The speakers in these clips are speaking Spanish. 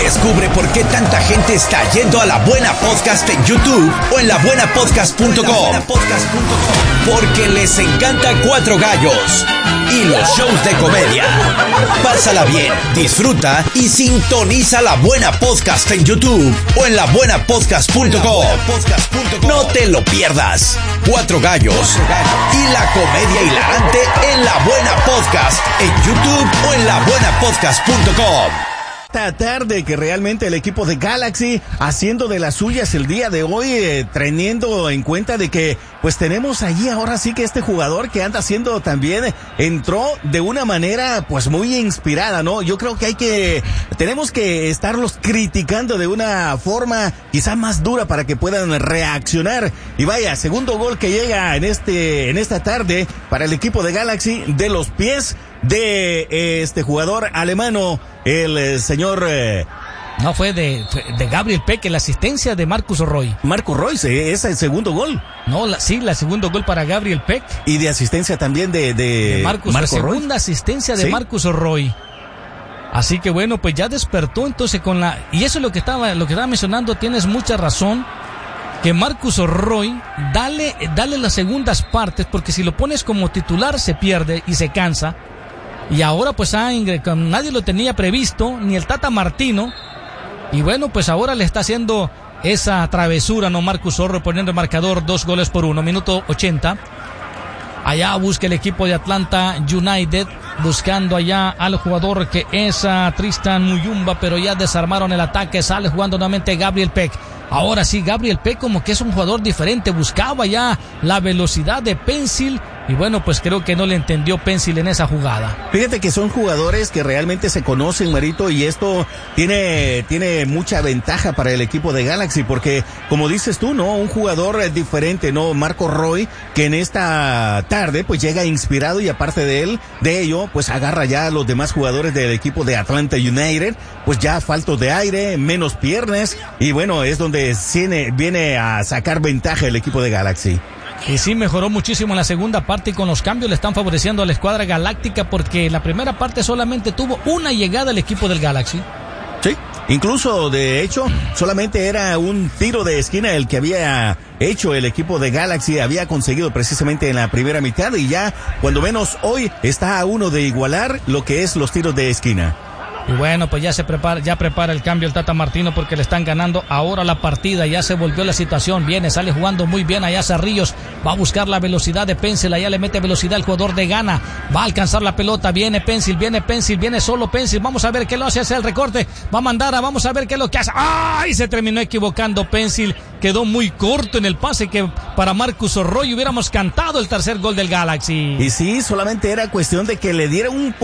Descubre por qué tanta gente está yendo a La Buena Podcast en YouTube o en labuenapodcast.com. Porque les encanta Cuatro Gallos y los shows de comedia. Pásala bien, disfruta y sintoniza La Buena Podcast en YouTube o en labuenapodcast.com. No te lo pierdas. Cuatro Gallos y la comedia hilarante en La Buena Podcast en YouTube o en labuenapodcast.com. Esta tarde que realmente el equipo de Galaxy haciendo de las suyas el día de hoy, teniendo en cuenta de que pues tenemos allí ahora sí que este jugador que anda haciendo también, entró de una manera pues muy inspirada, ¿no? Yo creo que tenemos que estarlos criticando de una forma quizá más dura para que puedan reaccionar. Y vaya, segundo gol que llega en esta tarde para el equipo de Galaxy de los pies de este jugador alemano, el señor... No, fue de Gabriel Peck, la asistencia de Marcus Roy. Marcus Roy, es el segundo gol. No, la segundo gol para Gabriel Peck. Y de asistencia también de Marcus Roy. La segunda asistencia de Marcus Roy. Así que bueno, pues ya despertó entonces con la... Y eso es lo que estaba mencionando, tienes mucha razón. Que Marcus Roy, dale las segundas partes, porque si lo pones como titular se pierde y se cansa. Y ahora pues nadie lo tenía previsto, ni el Tata Martino. Y bueno, pues ahora le está haciendo esa travesura, ¿no? Marcus Roy poniendo el marcador 2-1, minuto 80. Allá busca el equipo de Atlanta United, buscando allá al jugador que es Tristan Muyumba, pero ya desarmaron el ataque, sale jugando nuevamente Gabriel Peck. Ahora sí, Gabriel Peck como que es un jugador diferente, buscaba ya la velocidad de Pencil. Y bueno, pues creo que no le entendió Pencil en esa jugada. Fíjate que son jugadores que realmente se conocen, Marito, y esto tiene mucha ventaja para el equipo de Galaxy, porque como dices tú, ¿no? Un jugador diferente, ¿no? Marcus Roy, que en esta tarde pues llega inspirado y aparte de ello, pues agarra ya a los demás jugadores del equipo de Atlanta United, pues ya faltos de aire, menos piernas, y bueno, es donde viene a sacar ventaja el equipo de Galaxy. Y sí, mejoró muchísimo en la segunda parte y con los cambios le están favoreciendo a la escuadra galáctica porque en la primera parte solamente tuvo una llegada el equipo del Galaxy. Sí, incluso de hecho solamente era un tiro de esquina el que había hecho el equipo de Galaxy, había conseguido precisamente en la primera mitad y ya cuando menos hoy está a uno de igualar lo que es los tiros de esquina. Y bueno, pues ya prepara el cambio el Tata Martino porque le están ganando ahora la partida, ya se volvió la situación, sale jugando muy bien allá Cerrillos, va a buscar la velocidad de Pencil, allá le mete velocidad el jugador de Ghana, va a alcanzar la pelota, viene solo Pencil, vamos a ver qué lo hace el recorte, va a mandar vamos a ver qué es lo que hace, ¡ay! Se terminó equivocando Pencil, quedó muy corto en el pase que para Marcus Roy hubiéramos cantado el tercer gol del Galaxy. Y sí, solamente era cuestión de que le diera un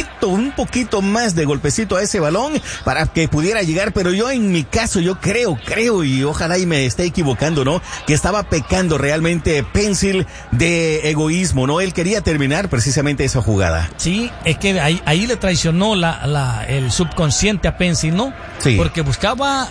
poquito más de golpecito a ese balón para que pudiera llegar, pero yo en mi caso, yo creo y ojalá y me esté equivocando, ¿no? Que estaba pecando realmente Pencil de egoísmo, ¿no? Él quería terminar precisamente esa jugada. Sí, es que ahí le traicionó el subconsciente a Pencil, ¿no? Sí. Porque buscaba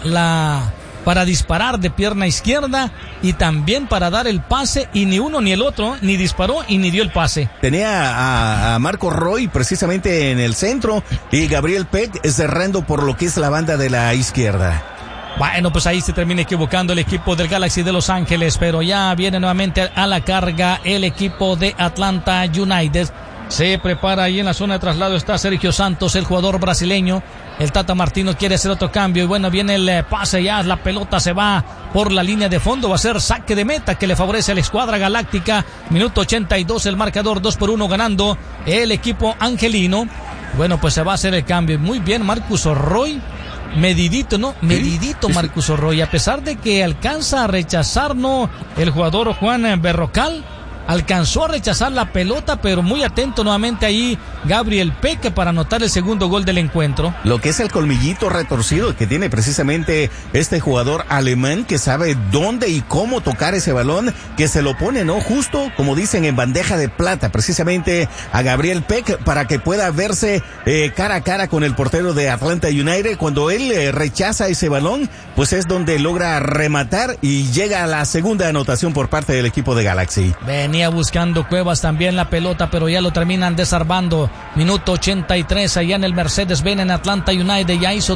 para disparar de pierna izquierda y también para dar el pase y ni uno ni el otro ni disparó y ni dio el pase. Tenía a Marcus Roy precisamente en el centro y Gabriel Peck cerrando por lo que es la banda de la izquierda. Bueno, pues ahí se termina equivocando el equipo del Galaxy de Los Ángeles, pero ya viene nuevamente a la carga el equipo de Atlanta United. Se prepara ahí en la zona de traslado, está Sergio Santos, el jugador brasileño. El Tata Martino quiere hacer otro cambio y bueno, viene el pase ya, la pelota se va por la línea de fondo, va a ser saque de meta que le favorece a la escuadra galáctica. Minuto 82, el marcador 2-1 ganando el equipo angelino. Bueno, pues se va a hacer el cambio. Muy bien, Marcus Roy. Medidito, ¿no? Medidito Marcus Roy, a pesar de que alcanza a rechazar, ¿no? El jugador Juan Berrocal alcanzó a rechazar la pelota, pero muy atento nuevamente ahí Gabriel Peck para anotar el segundo gol del encuentro. Lo que es el colmillito retorcido que tiene precisamente este jugador alemán que sabe dónde y cómo tocar ese balón, que se lo pone, ¿no? Justo, como dicen, en bandeja de plata, precisamente a Gabriel Peck para que pueda verse cara a cara con el portero de Atlanta United. Cuando él rechaza ese balón, pues es donde logra rematar y llega a la segunda anotación por parte del equipo de Galaxy. Venía buscando Cuevas también la pelota, pero ya lo terminan desarmando. Minuto 83 allá en el Mercedes-Benz en Atlanta United, ya hizo